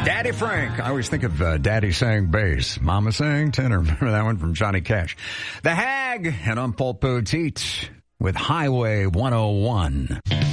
Daddy Frank. I always think of Daddy sang bass, Mama sang tenor. Remember that one from Johnny Cash? The Hag and I'm Paul Poteet with Highway 101.